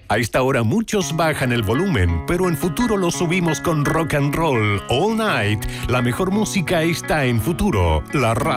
A esta hora muchos bajan el volumen, pero en Futuro lo subimos con rock and roll all night. La mejor música está en Futuro, la radio.